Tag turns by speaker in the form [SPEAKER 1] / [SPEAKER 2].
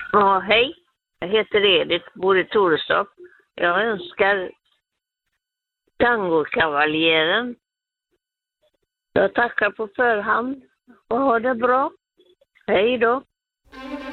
[SPEAKER 1] Ja, hej. Jag heter Edith, bor i Torestorp. Jag önskar Tangokavaljen. Jag tackar på förhand och ha det bra. Hej då.